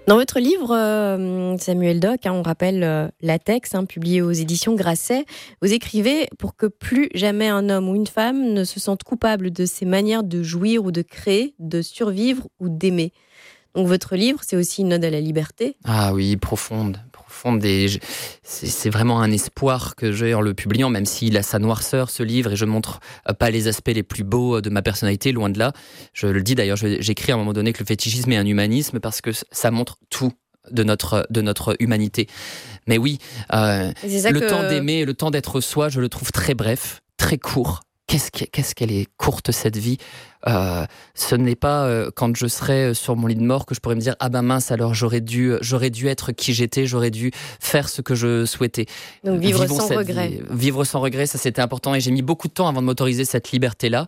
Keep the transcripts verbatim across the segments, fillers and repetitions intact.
Dans votre livre, euh, Samuel Doc, hein, on rappelle euh, Latex, hein, publié aux éditions Grasset, vous écrivez « Pour que plus jamais un homme ou une femme ne se sente coupable de ses manières de jouir ou de créer, de survivre ou d'aimer ». Donc votre livre, c'est aussi une ode à la liberté. Ah oui, profonde. profonde et je, c'est, c'est vraiment un espoir que j'ai en le publiant, même s'il a sa noirceur, ce livre, et je montre pas les aspects les plus beaux de ma personnalité, loin de là. Je le dis d'ailleurs, je, j'écris à un moment donné que le fétichisme est un humanisme parce que ça montre tout de notre, de notre humanité. Mais oui, euh, le que... temps d'aimer, le temps d'être soi, je le trouve très bref, très court. Qu'est-ce, qu'est-ce qu'elle est courte cette vie. Euh, ce n'est pas euh, quand je serai sur mon lit de mort que je pourrais me dire ah ben mince alors j'aurais dû j'aurais dû être qui j'étais, j'aurais dû faire ce que je souhaitais. Donc vivre Vivons sans regret. Vie. Vivre sans regret, ça c'était important et j'ai mis beaucoup de temps avant de m'autoriser cette liberté là,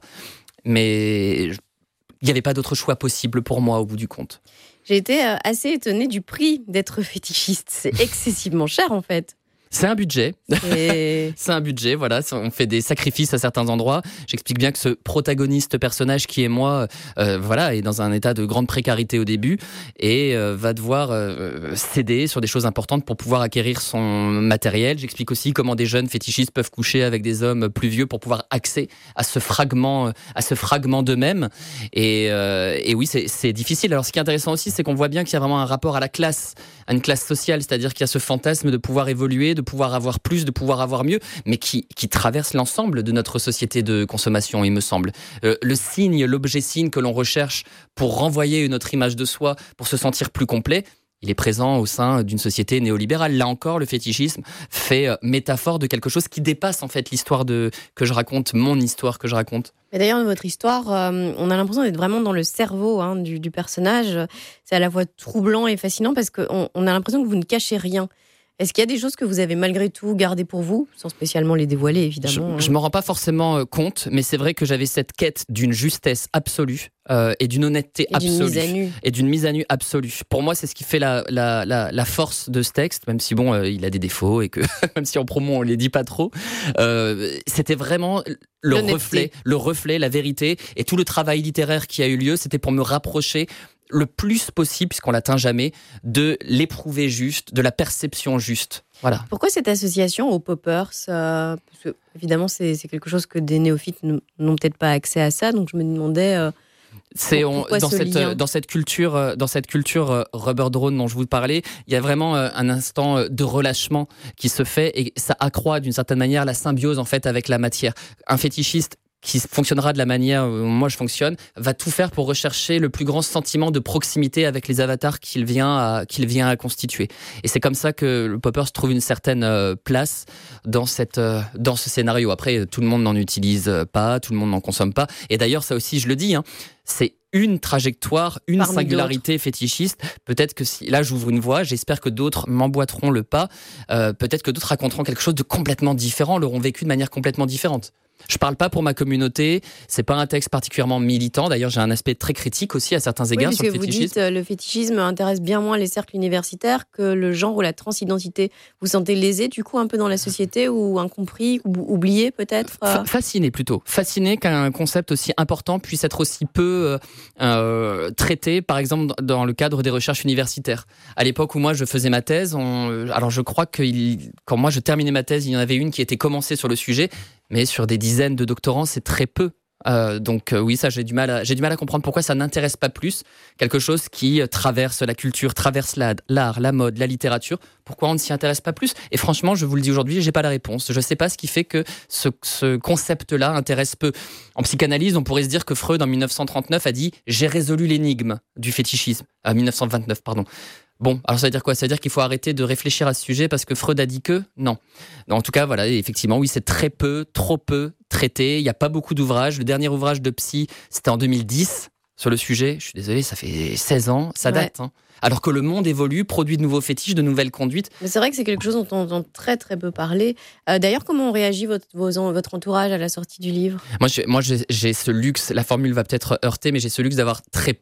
mais il n'y avait pas d'autre choix possible pour moi au bout du compte. J'ai été assez étonnée du prix d'être fétichiste. C'est excessivement cher en fait. C'est un budget. Et... c'est un budget, voilà. On fait des sacrifices à certains endroits. J'explique bien que ce protagoniste personnage qui est moi, euh, voilà, est dans un état de grande précarité au début et euh, va devoir euh, céder sur des choses importantes pour pouvoir acquérir son matériel. J'explique aussi comment des jeunes fétichistes peuvent coucher avec des hommes plus vieux pour pouvoir accéder à ce fragment, à ce fragment d'eux-mêmes. Et, euh, et oui, c'est, c'est difficile. Alors, ce qui est intéressant aussi, c'est qu'on voit bien qu'il y a vraiment un rapport à la classe, à une classe sociale, c'est-à-dire qu'il y a ce fantasme de pouvoir évoluer, de pouvoir avoir plus, de pouvoir avoir mieux, mais qui, qui traverse l'ensemble de notre société de consommation, il me semble. Euh, le signe, l'objet signe que l'on recherche pour renvoyer une autre image de soi, pour se sentir plus complet, il est présent au sein d'une société néolibérale. Là encore, le fétichisme fait euh, métaphore de quelque chose qui dépasse en fait l'histoire de, que je raconte, mon histoire que je raconte. Et d'ailleurs, dans votre histoire, euh, on a l'impression d'être vraiment dans le cerveau hein, du, du personnage. C'est à la fois troublant et fascinant parce qu'on on a l'impression que vous ne cachez rien. Est-ce qu'il y a des choses que vous avez malgré tout gardées pour vous, sans spécialement les dévoiler, évidemment? Je, hein. je m'en rends pas forcément compte, mais c'est vrai que j'avais cette quête d'une justesse absolue euh, et d'une honnêteté et absolue. D'une mise à nu. Et d'une mise à nu absolue. Pour moi, c'est ce qui fait la, la, la, la force de ce texte, même si bon, euh, il a des défauts et que même si en promo on les dit pas trop. Euh, c'était vraiment le reflet, le reflet, la vérité et tout le travail littéraire qui a eu lieu, c'était pour me rapprocher le plus possible, puisqu'on l'atteint jamais, de l'éprouver juste, de la perception juste. Voilà. Pourquoi cette association aux poppers euh, parce que, évidemment, c'est, c'est quelque chose que des néophytes n'ont peut-être pas accès à ça, donc je me demandais... Euh, C'est on, dans cette lien dans cette culture dans cette culture euh, rubber drone dont je vous parlais, il y a vraiment euh, un instant euh, de relâchement qui se fait et ça accroît d'une certaine manière la symbiose en fait avec la matière. Un fétichiste qui fonctionnera de la manière où moi je fonctionne, va tout faire pour rechercher le plus grand sentiment de proximité avec les avatars qu'il vient à, qu'il vient à constituer. Et c'est comme ça que le popper se trouve une certaine euh, place dans cette, euh, dans ce scénario. Après, tout le monde n'en utilise pas, tout le monde n'en consomme pas. Et d'ailleurs, ça aussi, je le dis, hein, c'est une trajectoire, une Parmi singularité d'autres. fétichiste. Peut-être que si, là, j'ouvre une voie, j'espère que d'autres m'emboîteront le pas. Euh, peut-être que d'autres raconteront quelque chose de complètement différent, l'auront vécu de manière complètement différente. Je parle pas pour ma communauté, c'est pas un texte particulièrement militant. D'ailleurs, j'ai un aspect très critique aussi à certains égards oui, sur le fétichisme. fétichisme. Vous dites euh, le fétichisme intéresse bien moins les cercles universitaires que le genre ou la transidentité. Vous sentez lésé du coup un peu dans la société ou incompris ou oublié peut-être euh... F- Fasciné plutôt. Fasciné qu'un concept aussi important puisse être aussi peu euh, euh, traité, par exemple dans le cadre des recherches universitaires. À l'époque où moi je faisais ma thèse, on... alors je crois que il... quand moi je terminais ma thèse, il y en avait une qui était commencée sur le sujet. Mais sur des dizaines de doctorants, c'est très peu. Euh, donc euh, oui, ça j'ai du mal à, j'ai du mal à comprendre pourquoi ça n'intéresse pas plus quelque chose qui traverse la culture, traverse la, l'art, la mode, la littérature. Pourquoi on ne s'y intéresse pas plus ? Et franchement, je vous le dis aujourd'hui, j'ai pas la réponse. Je sais pas ce qui fait que ce, ce concept-là intéresse peu. En psychanalyse, on pourrait se dire que Freud en dix-neuf cent trente-neuf a dit « j'ai résolu l'énigme du fétichisme ». À dix-neuf cent vingt-neuf, pardon. Bon, alors ça veut dire quoi ? Ça veut dire qu'il faut arrêter de réfléchir à ce sujet parce que Freud a dit que non. En tout cas, voilà, effectivement, oui, c'est très peu, trop peu traité. Il n'y a pas beaucoup d'ouvrages. Le dernier ouvrage de psy, c'était en deux mille dix sur le sujet. Je suis désolé, ça fait seize ans, ça ouais. date. Hein. Alors que le monde évolue, produit de nouveaux fétiches, de nouvelles conduites. Mais c'est vrai que c'est quelque chose dont on entend très très peu parler. Euh, d'ailleurs, comment réagit votre, vos, votre entourage à la sortie du livre ? Moi, j'ai, moi j'ai, j'ai ce luxe, la formule va peut-être heurter, mais j'ai ce luxe d'avoir très peu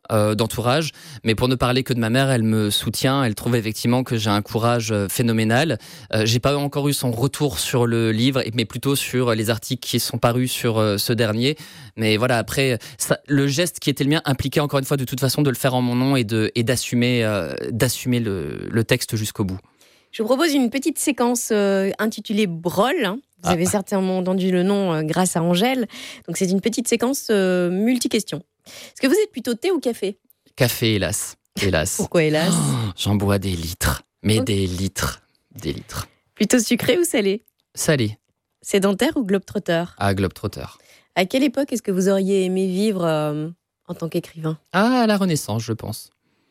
euh, d'entourage. Mais pour ne parler que de ma mère, elle me soutient. Elle trouve effectivement que j'ai un courage phénoménal. Euh, j'ai pas encore eu son retour sur le livre, mais plutôt sur les articles qui sont parus sur euh, ce dernier. Mais voilà, après, ça, le geste qui était le mien impliquait encore une fois de toute façon de le faire en mon nom et, de, et d'assumer, euh, d'assumer le, le texte jusqu'au bout. Je vous propose une petite séquence euh, intitulée Brol. Hein. Vous ah. avez certainement entendu le nom euh, grâce à Angèle. Donc c'est une petite séquence euh, multi-questions. Est-ce que vous êtes plutôt thé ou café ? Café, hélas. hélas. Pourquoi hélas ? Oh, j'en bois des litres. Mais okay. des litres. Des litres. Plutôt sucré ou salé ? Salé. Sédentaire ou globe-trotter ? Ah, globe-trotter. À quelle époque est-ce que vous auriez aimé vivre euh, en tant qu'écrivain ? Ah, à la Renaissance, je pense.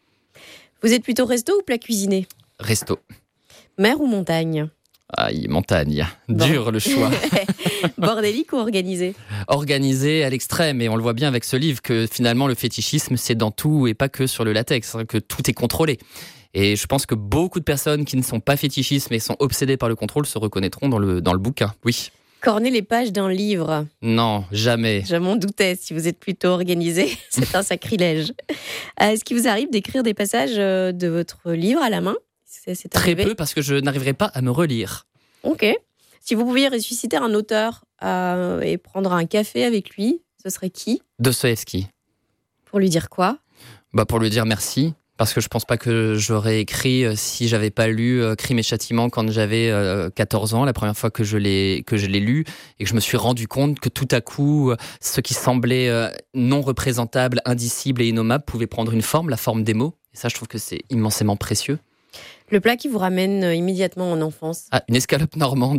Vous êtes plutôt resto ou plat cuisiné ? Resto. Mer ou montagne ? Aïe, montagne. Bon. Dur le choix. Bordélique ou organisé ? Organisé à l'extrême. Et on le voit bien avec ce livre que finalement le fétichisme, c'est dans tout et pas que sur le latex, hein, que tout est contrôlé. Et je pense que beaucoup de personnes qui ne sont pas fétichistes mais sont obsédées par le contrôle se reconnaîtront dans le, dans le bouquin. Oui. Corner les pages d'un livre ? Non, jamais. Je m'en doutais. Si vous êtes plutôt organisé, c'est un sacrilège. Est-ce qu'il vous arrive d'écrire des passages de votre livre à la main ? C'est, c'est Très peu, parce que je n'arriverai pas à me relire. Ok. Si vous pouviez ressusciter un auteur euh, et prendre un café avec lui, ce serait qui ? Dostoïevski. Pour lui dire quoi ? Bah pour lui dire merci, parce que je pense pas que j'aurais écrit euh, si j'avais pas lu euh, Crime et Châtiment quand j'avais euh, quatorze ans, la première fois que je l'ai que je l'ai lu, et que je me suis rendu compte que tout à coup, euh, ce qui semblait euh, non représentable, indicible et innommable pouvait prendre une forme, la forme des mots. Et ça, je trouve que c'est immensément précieux. Le plat qui vous ramène immédiatement en enfance ? Ah, une escalope normande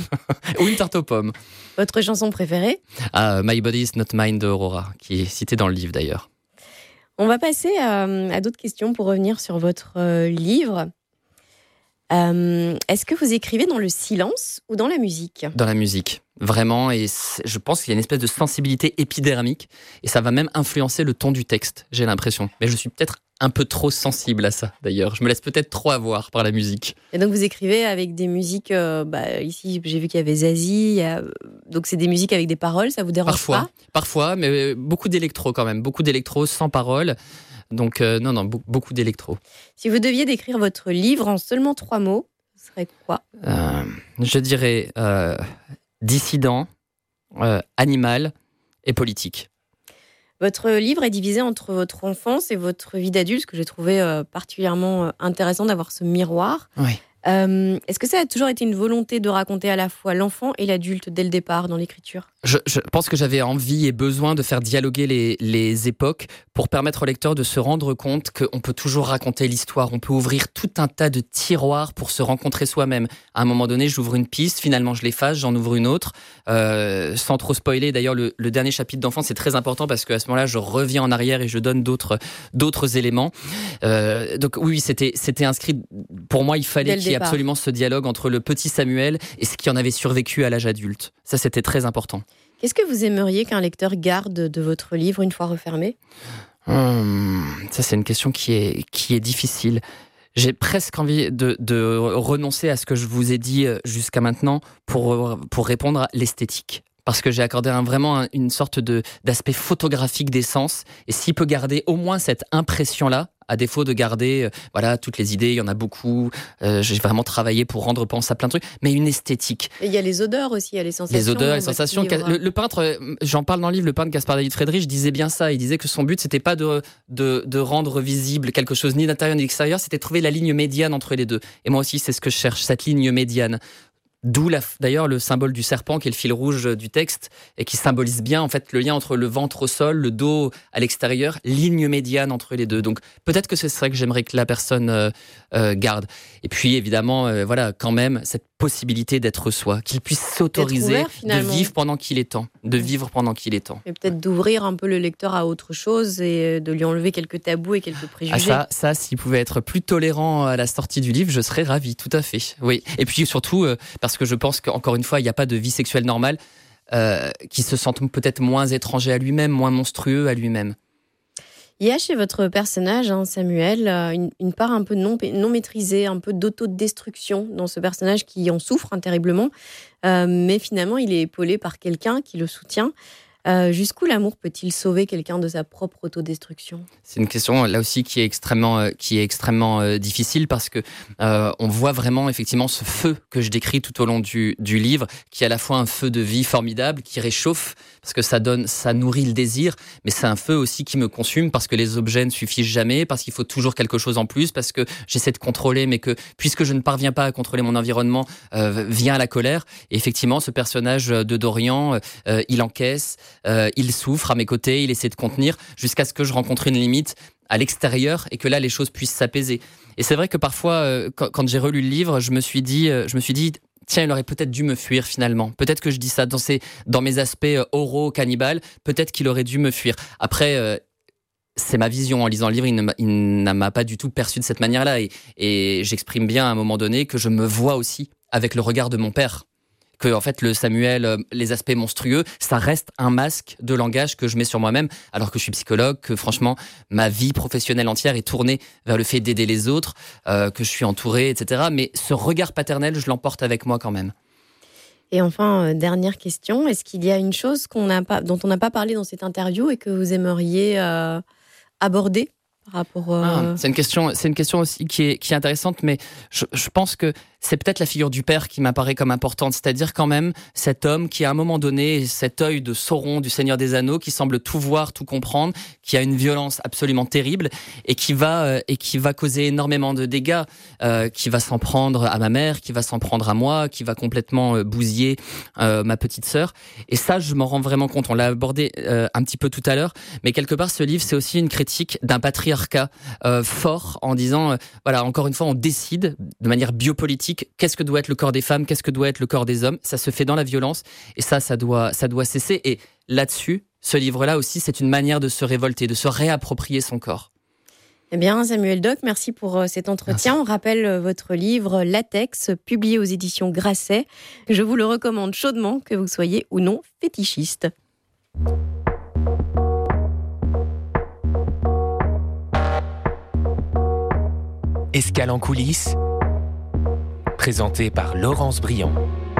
ou une tarte aux pommes. Votre chanson préférée ? Ah, My Body Is Not Mine de Aurora, qui est citée dans le livre d'ailleurs. On va passer à, à d'autres questions pour revenir sur votre euh, livre. Euh, est-ce que vous écrivez dans le silence ou dans la musique ? Dans la musique, vraiment. Et je pense qu'il y a une espèce de sensibilité épidermique et ça va même influencer le ton du texte, j'ai l'impression. Mais je suis peut-être un peu trop sensible à ça, d'ailleurs. Je me laisse peut-être trop avoir par la musique. Et donc, vous écrivez avec des musiques... Euh, bah, ici, j'ai vu qu'il y avait Zazie. Il y a, donc, c'est des musiques avec des paroles, ça vous dérange parfois, pas ? Parfois, mais beaucoup d'électro quand même. Beaucoup d'électro sans paroles. Donc, euh, non, non, beaucoup d'électro. Si vous deviez décrire votre livre en seulement trois mots, ce serait quoi ? euh, Je dirais euh, dissident, euh, animal et politique. Votre livre est divisé entre votre enfance et votre vie d'adulte, ce que j'ai trouvé euh, particulièrement intéressant d'avoir ce miroir. Oui. Euh, est-ce que ça a toujours été une volonté de raconter à la fois l'enfant et l'adulte dès le départ dans l'écriture ? Je, je pense que j'avais envie et besoin de faire dialoguer les, les époques pour permettre au lecteur de se rendre compte qu'on peut toujours raconter l'histoire. On peut ouvrir tout un tas de tiroirs pour se rencontrer soi-même. À un moment donné, j'ouvre une piste, finalement je l'efface, j'en ouvre une autre. Euh, sans trop spoiler, d'ailleurs, le, le dernier chapitre d'enfance, c'est très important parce qu'à ce moment-là, je reviens en arrière et je donne d'autres, d'autres éléments. Euh, donc oui, c'était, c'était inscrit. Pour moi, il fallait qu'il y ait absolument ce dialogue entre le petit Samuel et ce qui en avait survécu à l'âge adulte. Ça, c'était très important. Qu'est-ce que vous aimeriez qu'un lecteur garde de votre livre une fois refermé ? hum, Ça, c'est une question qui est, qui est difficile. J'ai presque envie de, de renoncer à ce que je vous ai dit jusqu'à maintenant pour, pour répondre à l'esthétique. Parce que j'ai accordé un, vraiment un, une sorte de, d'aspect photographique des sens. Et s'il peut garder au moins cette impression-là, à défaut de garder euh, voilà, toutes les idées, il y en a beaucoup. Euh, j'ai vraiment travaillé pour rendre pense à plein de trucs. Mais une esthétique. Et il y a les odeurs aussi, il y a les sensations. Les odeurs, les sensations. Le, le peintre, j'en parle dans le livre, le peintre Gaspard David Friedrich disait bien ça. Il disait que son but, c'était pas de, de, de rendre visible quelque chose ni d'intérieur ni d'extérieur, c'était de trouver la ligne médiane entre les deux. Et moi aussi, c'est ce que je cherche, cette ligne médiane. D'où la, d'ailleurs le symbole du serpent qui est le fil rouge du texte et qui symbolise bien en fait le lien entre le ventre au sol, le dos à l'extérieur, ligne médiane entre les deux. Donc peut-être que c'est ça que j'aimerais que la personne euh, euh, garde. Et puis évidemment, euh, voilà, quand même cette possibilité d'être soi, qu'il puisse s'autoriser ouvert, de vivre pendant qu'il est temps, de vivre pendant qu'il est temps. Et peut-être d'ouvrir un peu le lecteur à autre chose et de lui enlever quelques tabous et quelques préjugés. Ah ça, ça, s'il pouvait être plus tolérant à la sortie du livre, je serais ravi, tout à fait. Oui. Et puis surtout, euh, parce que je pense qu'encore une fois, il n'y a pas de vie sexuelle normale, euh, qui se sente peut-être moins étranger à lui-même, moins monstrueux à lui-même. Il y a chez votre personnage, hein, Samuel, une, une part un peu non, non maîtrisée, un peu d'autodestruction dans ce personnage qui en souffre hein, terriblement, euh, mais finalement il est épaulé par quelqu'un qui le soutient. Euh, jusqu'où l'amour peut-il sauver quelqu'un de sa propre autodestruction ? C'est une question là aussi qui est extrêmement, euh, qui est extrêmement euh, difficile parce que euh, on voit vraiment effectivement ce feu que je décris tout au long du, du livre, qui est à la fois un feu de vie formidable, qui réchauffe parce que ça donne, ça nourrit le désir, mais c'est un feu aussi qui me consume parce que les objets ne suffisent jamais, parce qu'il faut toujours quelque chose en plus, parce que j'essaie de contrôler, mais que puisque je ne parviens pas à contrôler mon environnement, euh, vient la colère. Et effectivement, ce personnage de Dorian, euh, il encaisse, euh, il souffre à mes côtés, il essaie de contenir jusqu'à ce que je rencontre une limite à l'extérieur et que là les choses puissent s'apaiser. Et c'est vrai que parfois, euh, quand, quand j'ai relu le livre, je me suis dit, euh, je me suis dit, tiens, il aurait peut-être dû me fuir finalement. Peut-être que je dis ça dans, ses, dans mes aspects euh, oraux, cannibales. Peut-être qu'il aurait dû me fuir. Après, euh, c'est ma vision. En lisant le livre, il ne m'a, il ne m'a pas du tout perçu de cette manière-là. Et, et j'exprime bien à un moment donné que je me vois aussi avec le regard de mon père. Que en fait le Samuel, euh, les aspects monstrueux, ça reste un masque de langage que je mets sur moi-même, alors que je suis psychologue, que franchement ma vie professionnelle entière est tournée vers le fait d'aider les autres, euh, que je suis entouré, et cetera. Mais ce regard paternel, je l'emporte avec moi quand même. Et enfin, euh, dernière question, est-ce qu'il y a une chose qu'on n'a pas, dont on n'a pas parlé dans cette interview et que vous aimeriez euh, aborder par rapport euh... ah, c'est une question, c'est une question aussi qui est, qui est intéressante, mais je, je pense que c'est peut-être la figure du père qui m'apparaît comme importante, c'est-à-dire quand même cet homme qui à un moment donné, cet œil de Sauron du Seigneur des Anneaux, qui semble tout voir, tout comprendre, qui a une violence absolument terrible et qui va euh, et qui va causer énormément de dégâts, euh, qui va s'en prendre à ma mère, qui va s'en prendre à moi, qui va complètement euh, bousiller euh, ma petite sœur. Et ça, je m'en rends vraiment compte. On l'a abordé euh, un petit peu tout à l'heure, mais quelque part, ce livre, c'est aussi une critique d'un patriarcat euh, fort, en disant, euh, voilà, encore une fois, on décide de manière biopolitique qu'est-ce que doit être le corps des femmes, qu'est-ce que doit être le corps des hommes. Ça se fait dans la violence et ça, ça doit, ça doit cesser. Et là-dessus, ce livre-là aussi, c'est une manière de se révolter, de se réapproprier son corps. Eh bien, Samuel Doc, merci pour cet entretien. Merci. On rappelle votre livre Latex, publié aux éditions Grasset. Je vous le recommande chaudement, que vous soyez ou non fétichiste. Escale en coulisses, présenté par Laurence Briand.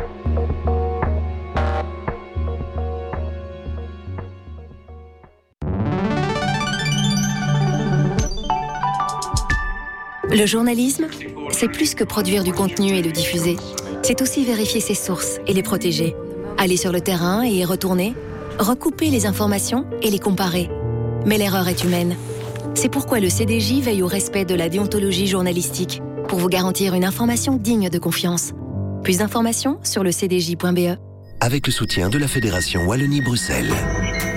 Le journalisme, c'est plus que produire du contenu et le diffuser. C'est aussi vérifier ses sources et les protéger. Aller sur le terrain et y retourner, recouper les informations et les comparer. Mais l'erreur est humaine. C'est pourquoi le C D J veille au respect de la déontologie journalistique, pour vous garantir une information digne de confiance. Plus d'informations sur le c d j point b e. Avec le soutien de la Fédération Wallonie-Bruxelles.